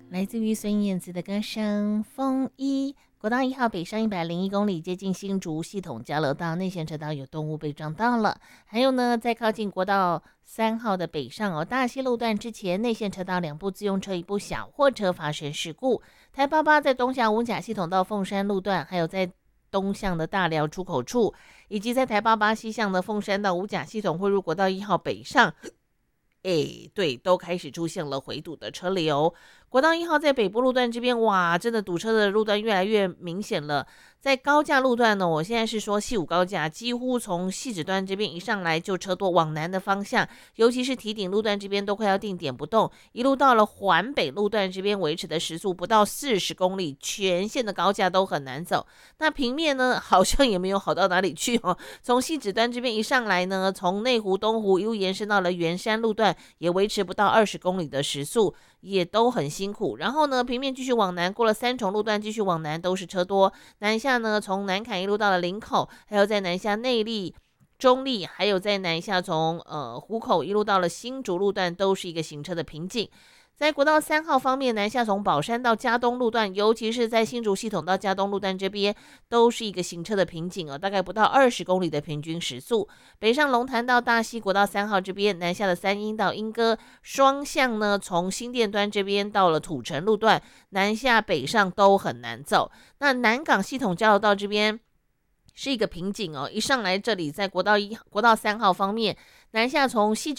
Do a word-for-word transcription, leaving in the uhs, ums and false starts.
来自于孙燕姿的歌声《风衣》。国道一号北上一百零一公里，接近新竹系统交流道内线车道有动物被撞到了。还有呢，在靠近国道三号的北上哦，大溪路段之前内线车道两部自用车一部小货车发生事故。台八八在东峡五甲系统到凤山路段，还有在东向的大寮出口处，以及在台八八西向的凤山到五甲系统汇入国道一号北上。哎，对，都开始出现了回堵的车流。国道一号在北部路段这边，哇，真的堵车的路段越来越明显了。在高架路段呢，我现在是说西武高架，几乎从汐止段这边一上来就车多，往南的方向，尤其是堤顶路段这边都快要定点不动，一路到了环北路段这边维持的时速不到四十公里，全线的高架都很难走。那平面呢，好像也没有好到哪里去哦。从汐止段这边一上来呢，从内湖、东湖一路延伸到了圆山路段，也维持不到二十公里的时速，也都很辛苦。然后呢，平面继续往南，过了三重路段继续往南都是车多。南下呢，从南坎一路到了林口，还有在南下内坜、中坜，还有在南下从呃湖口一路到了新竹路段，都是一个行车的瓶颈。在国道三号方面，南下从宝山到嘉东路段，尤其是在新竹系统到嘉东路段这边，都是一个行车的瓶颈哦，大概不到二十公里的平均时速。北上龙潭到大溪国道三号这边，南下的三鹰到莺歌，双向呢从新店端这边到了土城路段，南下北上都很难走。那南港系统交流道这边是一个瓶颈哦，一上来这里在国道一国道三号方面，南下从汐止